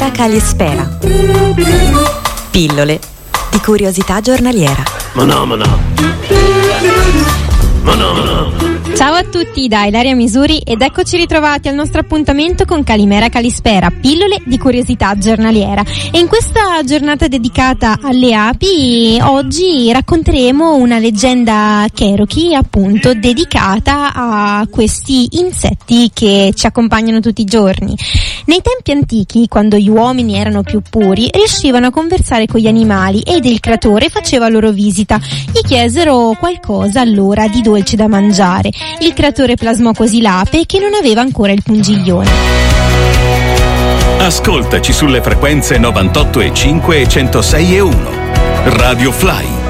Calimera Calispera. Pillole di curiosità giornaliera. Ma no. Ciao a tutti da Ilaria Misuri ed eccoci ritrovati al nostro appuntamento con Calimera Calispera, pillole di curiosità giornaliera. E in questa giornata dedicata alle api oggi racconteremo una leggenda Cherokee, appunto, dedicata a questi insetti che ci accompagnano tutti i giorni. Nei tempi antichi, quando gli uomini erano più puri, riuscivano a conversare con gli animali ed il creatore faceva loro visita. Gli chiesero qualcosa allora di dolce da mangiare. Il creatore plasmò così l'ape che non aveva ancora il pungiglione. Ascoltaci sulle frequenze 98,5 e 106,1. Radio Fly.